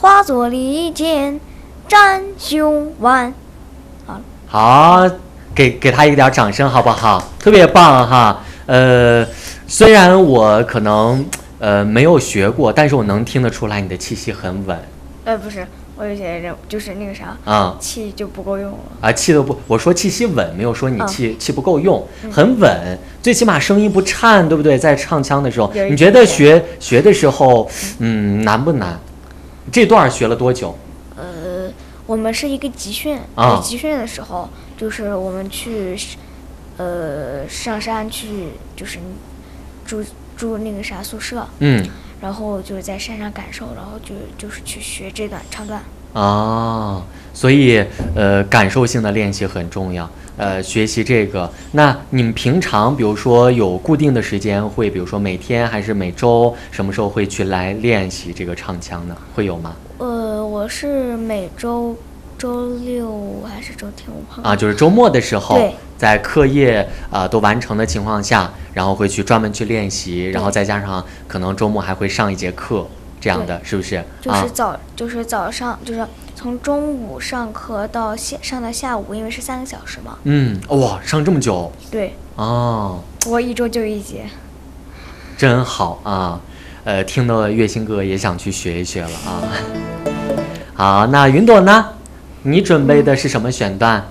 化作利剑斩凶顽。 好，给他一点掌声好不好？特别棒哈。虽然我可能没有学过，但是我能听得出来你的气息很稳。 不是，我有些人就是那个啥气就不够用了啊，气都不，我说气息稳，没有说你气不够用，很稳，最起码声音不颤，对不对？在唱腔的时候，你觉得学的时候，难不难？这段学了多久？ 我们是一个集训，集训的时候，就是我们去，上山去，就是住那个啥宿舍，然后就是在山上感受，然后就是去学这段唱段。 所以感受性的练习很重要。学习这个，那你们平常比如说有固定的时间会，比如说每天还是每周，什么时候会去来练习这个唱腔呢？会有吗？ 我是每周六还是周天我忘了就是周末的时候， 对， 在课业都完成的情况下，然后会去专门去练习，然后再加上可能周末还会上一节课，这样的是不是？ 就是早上，就是从中午上课到上到下午，因为是3个小时嘛。 哇，上这么久？ 对。我一周就一节。 真好啊！听到月星哥也想去学一学了啊。好，那云朵呢？你准备的是什么选段？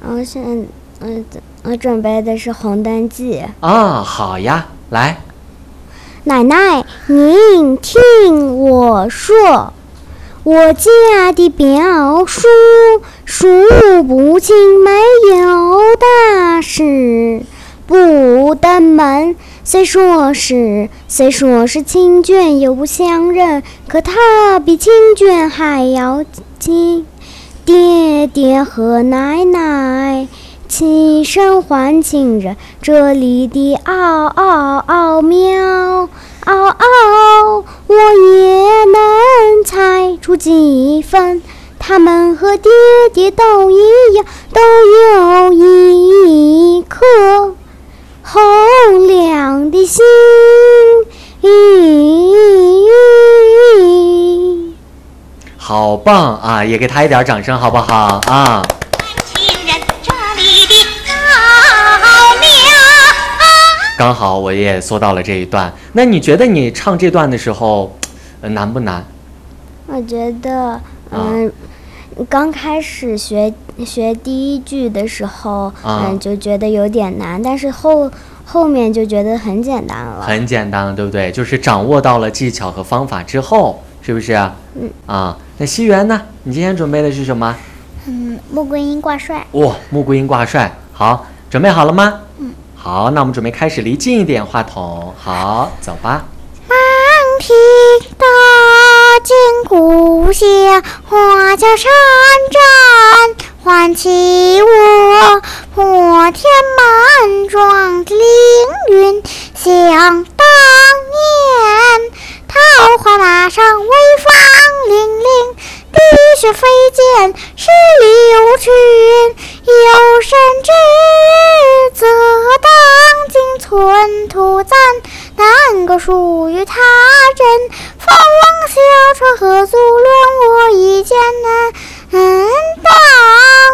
我准备的是《红灯记》。 好呀，来。 奶奶，您听我说，我家的表叔数不清，没有大事不登门。虽说是亲眷又不相认，可他比亲眷还要亲。爹爹和奶奶起身唤亲人，这里的奥妙，我也能猜出几分。他们和爹爹都一样，都有一颗红亮的心。 好棒啊！也给他一点掌声好不好啊？刚好我也搜到了这一段。那你觉得你唱这段的时候，难不难？ 我觉得，刚开始学第一句的时候，就觉得有点难，但是后面就觉得很简单了。 很简单了，对不对？就是掌握到了技巧和方法之后，是不是？那西元呢？你今天准备的是什么？ 穆桂英挂帅。 穆桂英挂帅。好，准备好了吗？好，那我们准备开始，离近一点话筒。好，走吧。 满屏大江故乡，花桥山寨唤起我，破天满庄的凌云，像